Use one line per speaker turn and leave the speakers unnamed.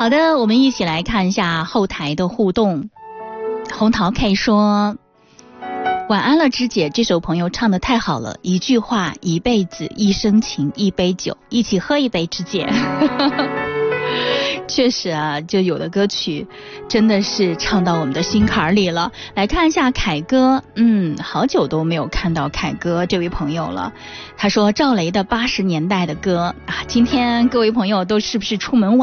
好的，我们一起来看一下后台的互动。红桃 K 说，晚安了芝姐，这首朋友唱得太好了，一句话，一辈子，一生情，一杯酒，一起喝一杯芝姐。确实啊，就有的歌曲真的是唱到我们的心坎里了。来看一下凯哥，好久都没有看到凯哥这位朋友了。他说赵雷的80年代的歌啊，今天各位朋友都是不是出门晚